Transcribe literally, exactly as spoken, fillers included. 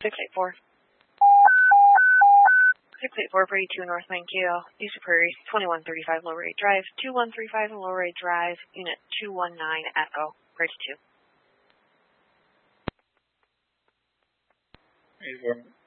six eight four. six eight four, Brady two, North Main K L, East Prairie, twenty-one thirty-five Low Rate Drive, two one three five Low Rate Drive, Unit two one nine Echo, Brady two. eight four.